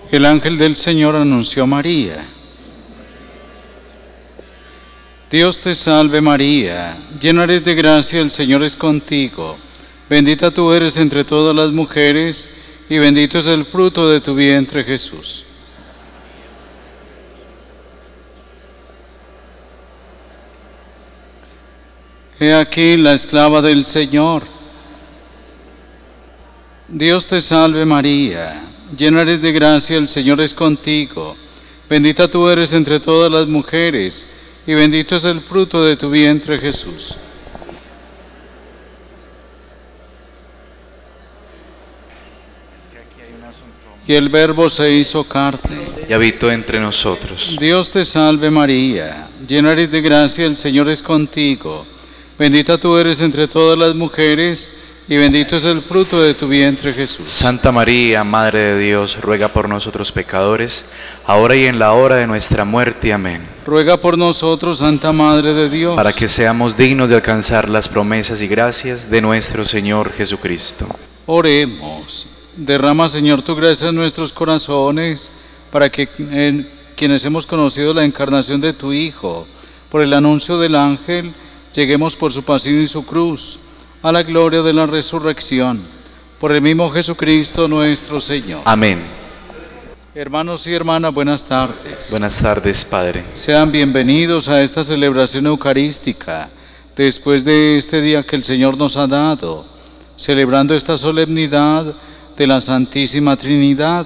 El ángel del Señor anunció a María. Dios te salve María, llena eres de gracia, el Señor es contigo. Bendita tú eres entre todas las mujeres, y bendito es el fruto de tu vientre, Jesús. He aquí la esclava del Señor. Dios te salve María, llena eres de gracia, el Señor es contigo. Bendita tú eres entre todas las mujeres, y bendito es el fruto de tu vientre, Jesús. Y el Verbo se hizo carne y habitó entre nosotros. Dios te salve María, llena eres de gracia, el Señor es contigo. Bendita tú eres entre todas las mujeres, y bendito es el fruto de tu vientre, Jesús. Santa María, Madre de Dios, ruega por nosotros pecadores, ahora y en la hora de nuestra muerte. Amén. Ruega por nosotros, Santa Madre de Dios, para que seamos dignos de alcanzar las promesas y gracias de nuestro Señor Jesucristo. Oremos. Derrama, Señor, tu gracia en nuestros corazones, para que quienes hemos conocido la encarnación de tu Hijo, por el anuncio del ángel, lleguemos por su pasión y su cruz a la gloria de la resurrección, por el mismo Jesucristo nuestro Señor. Amén. Hermanos y hermanas, buenas tardes. Buenas tardes, Padre. Sean bienvenidos a esta celebración eucarística, después de este día que el Señor nos ha dado, celebrando esta solemnidad de la Santísima Trinidad.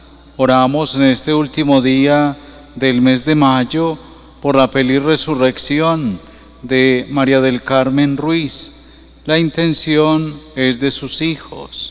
Oramos en este último día del mes de mayo por la feliz resurrección de María del Carmen Ruiz. La intención es de sus hijos.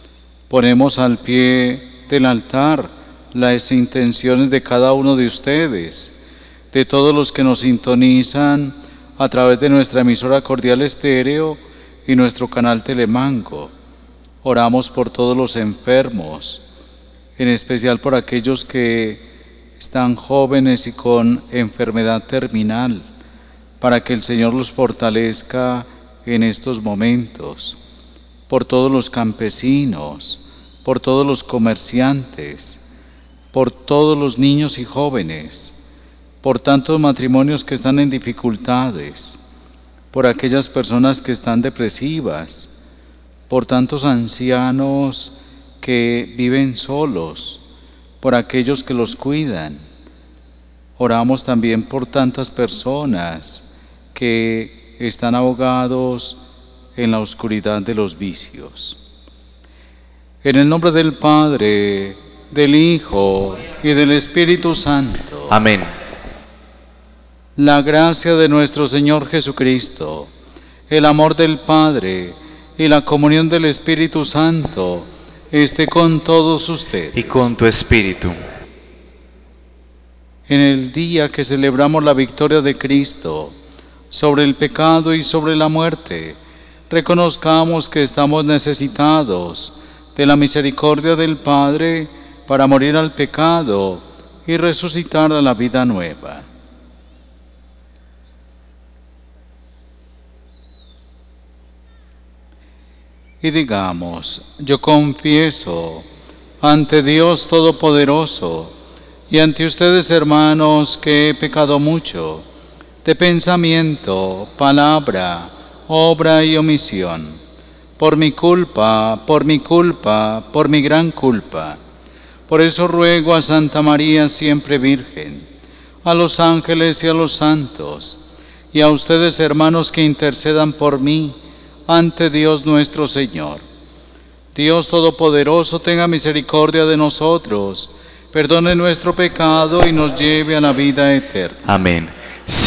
Ponemos al pie del altar las intenciones de cada uno de ustedes, de todos los que nos sintonizan a través de nuestra emisora Cordial Estéreo y nuestro canal Telemango. Oramos por todos los enfermos, en especial por aquellos que están jóvenes y con enfermedad terminal, para que el Señor los fortalezca en estos momentos, por todos los campesinos, por todos los comerciantes, por todos los niños y jóvenes, por tantos matrimonios que están en dificultades, por aquellas personas que están depresivas, por tantos ancianos que viven solos, por aquellos que los cuidan. Oramos también por tantas personas que están ahogados en la oscuridad de los vicios. En el nombre del Padre, del Hijo y del Espíritu Santo. Amén. La gracia de nuestro Señor Jesucristo, el amor del Padre y la comunión del Espíritu Santo esté con todos ustedes. Y con tu espíritu. En el día que celebramos la victoria de Cristo sobre el pecado y sobre la muerte, reconozcamos que estamos necesitados de la misericordia del Padre para morir al pecado y resucitar a la vida nueva. Y digamos: yo confieso ante Dios Todopoderoso y ante ustedes, hermanos, que he pecado mucho de pensamiento, palabra, obra y omisión, por mi culpa, por mi gran culpa. Por eso ruego a Santa María siempre Virgen, a los ángeles y a los santos, y a ustedes, hermanos, que intercedan por mí ante Dios nuestro Señor. Dios Todopoderoso tenga misericordia de nosotros, perdone nuestro pecado y nos lleve a la vida eterna. Amén.